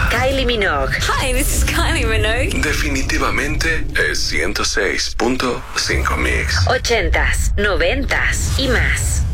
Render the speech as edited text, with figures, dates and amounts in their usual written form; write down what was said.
Kylie Minogue. Hi, this is Kylie Minogue. Definitivamente es 106.5 Mix. 80s, 90s y más.